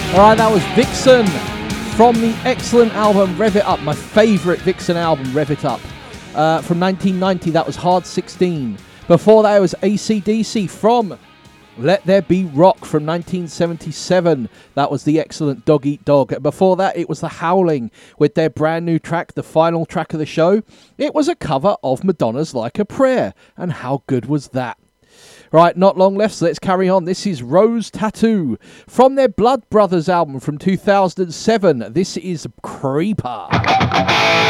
Alright, that was Vixen from the excellent album Rev It Up, my favourite Vixen album, Rev It Up. From 1990, that was Hard 16. Before that, it was AC/DC from Let There Be Rock from 1977. That was the excellent Dog Eat Dog. Before that, it was The Howling with their brand new track, the final track of the show. It was a cover of Madonna's Like a Prayer. And how good was that? Right, not long left, so let's carry on. This is Rose Tattoo from their Blood Brothers album from 2007. This is Creeper.